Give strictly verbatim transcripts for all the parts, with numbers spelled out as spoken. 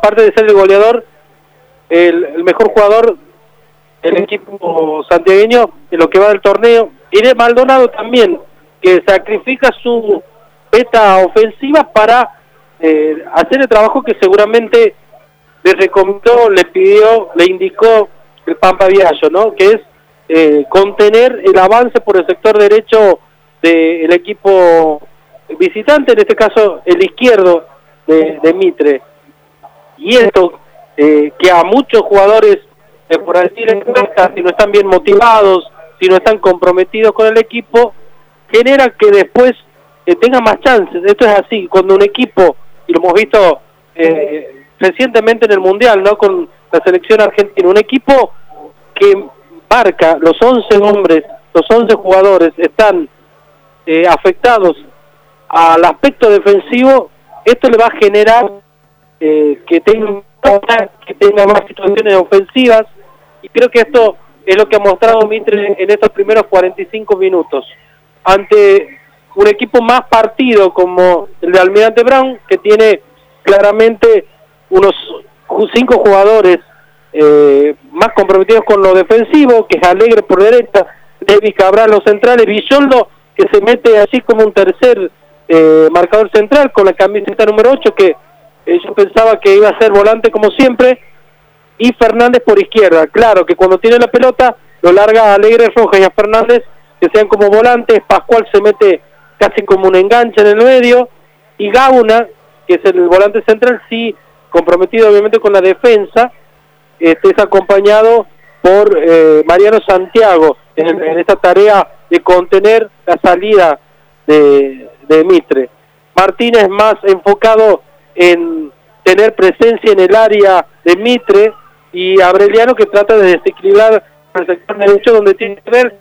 aparte de ser el goleador, el, el mejor jugador del equipo santiagueño en lo que va del torneo, y de Maldonado también, que sacrifica su beta ofensiva para eh, hacer el trabajo que seguramente le recomendó, le pidió, le indicó el Pampa Viallo, ¿no? Que es eh, contener el avance por el sector derecho del equipo visitante, en este caso el izquierdo de, de Mitre. Y esto, eh, que a muchos jugadores, eh, por decir en cuenta, si no están bien motivados, si no están comprometidos con el equipo, genera que después eh, tengan más chances. Esto es así, cuando un equipo, y lo hemos visto eh, recientemente en el Mundial, ¿no? Con la selección argentina, un equipo que marca los once hombres, los once jugadores están eh, afectados al aspecto defensivo, esto le va a generar eh, que tenga que tenga más situaciones ofensivas, y creo que esto es lo que ha mostrado Mitre en estos primeros cuarenta y cinco minutos ante un equipo más partido como el de Almirante Brown, que tiene claramente unos cinco jugadores eh, más comprometidos con lo defensivo, que es Alegre por derecha, David Cabral los centrales, Villoldo, que se mete así como un tercer eh, marcador central con la camiseta número ocho, que eh, yo pensaba que iba a ser volante como siempre, y Fernández por izquierda. Claro que cuando tiene la pelota lo larga a Alegre, Rojas y a Fernández, que sean como volantes. Pascual se mete casi como un enganche en el medio, y Gauna, que es el volante central, sí comprometido obviamente con la defensa, este es acompañado por eh, Mariano Santiago en, en esta tarea de contener la salida de, de Mitre. Martínez más enfocado en tener presencia en el área de Mitre, y Aureliano que trata de desequilibrar el sector derecho, donde tiene que ver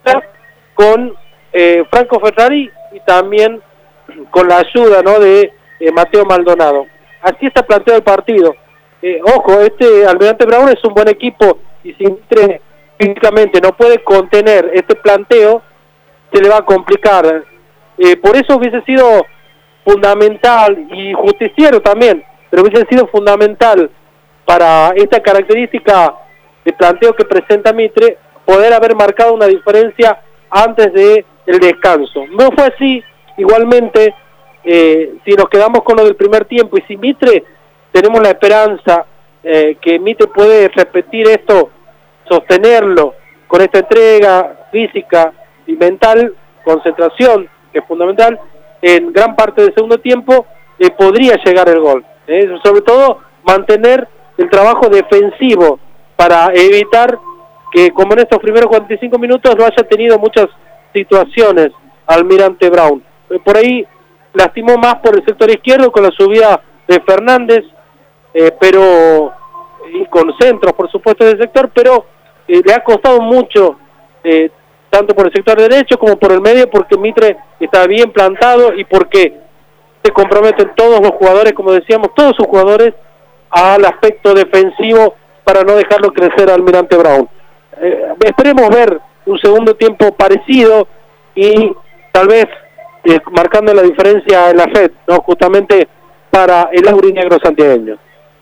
con eh, Franco Ferrari y también con la ayuda, ¿no?, de eh, Mateo Maldonado. Así está planteado el partido. Eh, ojo, este Almirante Brown es un buen equipo, y si Mitre físicamente no puede contener este planteo, se le va a complicar. Eh, por eso hubiese sido fundamental, y justiciero también, pero hubiese sido fundamental para esta característica de planteo que presenta Mitre, poder haber marcado una diferencia antes de el descanso. No fue así. Igualmente, eh, si nos quedamos con lo del primer tiempo, y si Mitre, tenemos la esperanza eh, que Mitre puede repetir esto, sostenerlo con esta entrega física y mental, concentración, que es fundamental, en gran parte del segundo tiempo, eh, podría llegar el gol. Eh, sobre todo, mantener el trabajo defensivo para evitar que, como en estos primeros cuarenta y cinco minutos, no haya tenido muchas situaciones Almirante Brown. Eh, por ahí lastimó más por el sector izquierdo con la subida de Fernández, eh, pero y con centros, por supuesto, del sector, pero eh, le ha costado mucho, eh, tanto por el sector derecho como por el medio, porque Mitre está bien plantado y porque se comprometen todos los jugadores, como decíamos, todos sus jugadores, al aspecto defensivo para no dejarlo crecer a Almirante Brown. Eh, esperemos ver un segundo tiempo parecido y tal vez eh, marcando la diferencia en la red, ¿no?, justamente para el aurinegro santiagueño.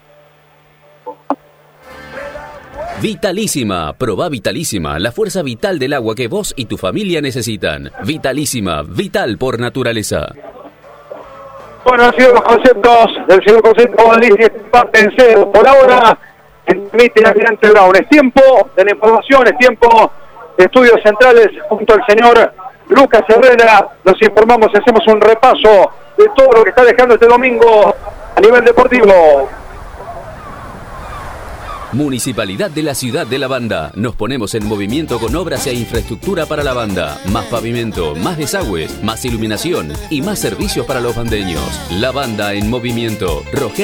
Vitalísima, probá Vitalísima, la fuerza vital del agua que vos y tu familia necesitan. Vitalísima, vital por naturaleza. Bueno, han sido los conceptos del señor concepto de parte en cero. Por ahora, emite Almirante Brown. Es tiempo de la información, es tiempo de estudios centrales junto al señor Lucas Herrera. Nos informamos y hacemos un repaso de todo lo que está dejando este domingo a nivel deportivo. Municipalidad de la Ciudad de la Banda. Nos ponemos en movimiento con obras e infraestructura para la banda. Más pavimento, más desagües, más iluminación y más servicios para los bandeños. La Banda en movimiento. Roger